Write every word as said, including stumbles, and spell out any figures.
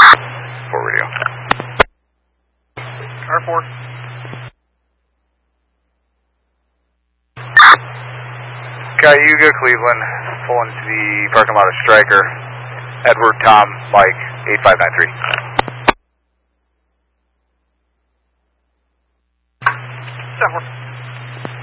four radio. R four. Cayuga, Cleveland, pull into the parking lot of Stryker. Edward, Tom, Mike, eight five nine three. seven four.